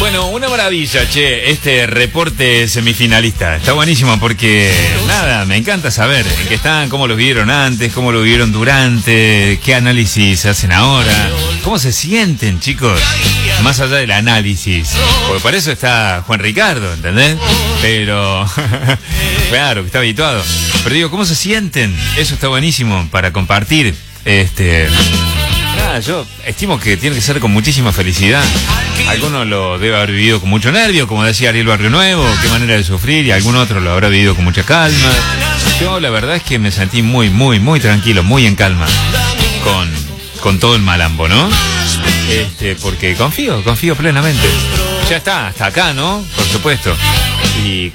Bueno, una maravilla, che, este reporte semifinalista. Está buenísimo porque, nada, me encanta saber en qué están, cómo lo vieron antes, cómo lo vieron durante, qué análisis hacen ahora, cómo se sienten, chicos, más allá del análisis. Porque para eso está Juan Ricardo, ¿entendés? Pero, claro, que está habituado. Pero digo, ¿cómo se sienten? Eso está buenísimo para compartir. Nada, yo estimo que tiene que ser con muchísima felicidad. Alguno lo debe haber vivido con mucho nervio, como decía Ariel Barrio Nuevo, qué manera de sufrir, y algún otro lo habrá vivido con mucha calma. Yo la verdad es que me sentí muy tranquilo, muy en calma con todo el malambo, ¿no? Porque confío plenamente. Ya está, hasta acá, ¿no? Por supuesto. Y